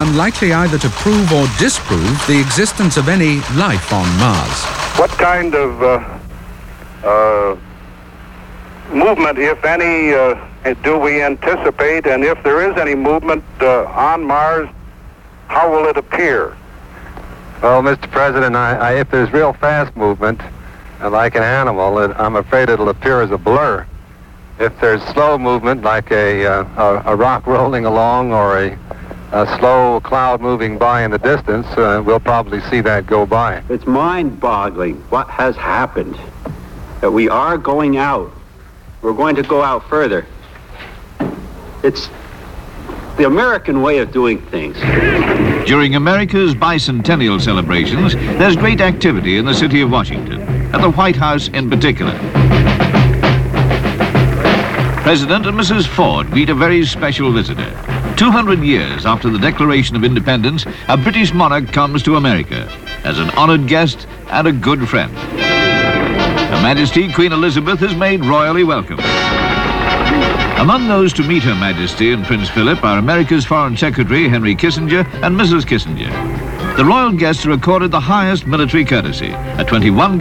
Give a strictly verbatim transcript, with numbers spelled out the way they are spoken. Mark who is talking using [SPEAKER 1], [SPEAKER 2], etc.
[SPEAKER 1] unlikely either to prove or disprove the existence of any life on Mars.
[SPEAKER 2] What kind of uh, uh, movement, if any, uh, do we anticipate? And if there is any movement uh, on Mars, how will it appear?
[SPEAKER 3] Well, Mister President, I, I, if there's real fast movement, uh, like an animal, it, I'm afraid it'll appear as a blur. If there's slow movement, like a, uh, a, a rock rolling along or a, a slow cloud moving by in the distance, uh, we'll probably see that go by.
[SPEAKER 4] It's mind-boggling what has happened, that we are going out. We're going to go out further. It's the American way of doing things.
[SPEAKER 5] During America's bicentennial celebrations, there's great activity in the city of Washington, at the White House in particular. President and Missus Ford meet a very special visitor. two hundred years after the Declaration of Independence, a British monarch comes to America as an honored guest and a good friend. Her Majesty Queen Elizabeth is made royally welcome. Among those to meet Her Majesty and Prince Philip are America's Foreign Secretary Henry Kissinger and Missus Kissinger. The royal guests are accorded the highest military courtesy, a twenty-one